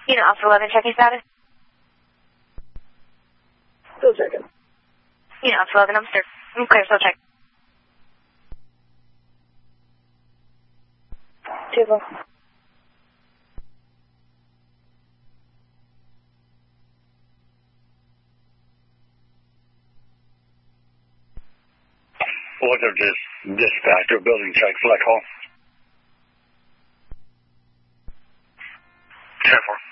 Officer 11, checking status. Still checking. Officer 11, I'm clear, still check. Table. What are this dispatcher building check, Fleck Hall? 10-4.